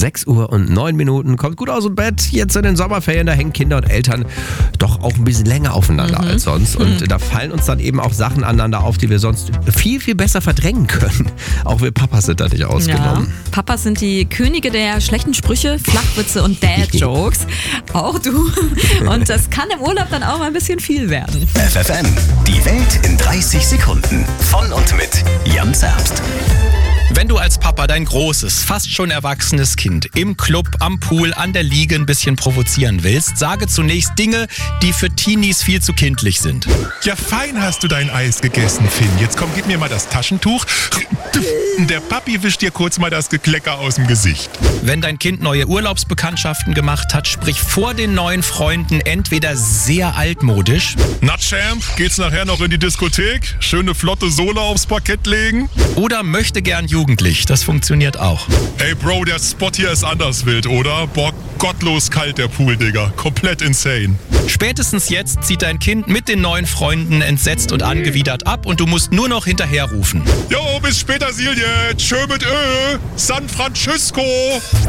6:09. Kommt gut aus dem Bett. Jetzt in den Sommerferien, da hängen Kinder und Eltern doch auch ein bisschen länger aufeinander als sonst. Und da fallen uns dann eben auch Sachen aneinander auf, die wir sonst viel, viel besser verdrängen können. Auch wir Papas sind da nicht ausgenommen. Ja, Papas sind die Könige der schlechten Sprüche, Flachwitze und Dad-Jokes. Auch du. Und das kann im Urlaub dann auch mal ein bisschen viel werden. FFN, die Welt in 30 Sekunden. Von und mit Jan Zerbst. Wenn du als Papa dein großes, fast schon erwachsenes Kind im Club, am Pool, an der Liege ein bisschen provozieren willst, sage zunächst Dinge, die für Teenies viel zu kindlich sind. Ja, fein hast du dein Eis gegessen, Finn. Jetzt komm, gib mir mal das Taschentuch. Der Papi wischt dir kurz mal das Geklecker aus dem Gesicht. Wenn dein Kind neue Urlaubsbekanntschaften gemacht hat, sprich vor den neuen Freunden entweder sehr altmodisch. Na, Champ, geht's nachher noch in die Diskothek? Schöne flotte Sohle aufs Parkett legen? Oder möchte gern jugendlich. Das funktioniert auch. Ey, Bro, der Spot hier ist anders wild, oder? Boah, gottlos kalt der Pool, Digga. Komplett insane. Spätestens jetzt zieht dein Kind mit den neuen Freunden entsetzt und angewidert ab und du musst nur noch hinterherrufen. Jo, bis später, Silje. Tschö mit San Francisco.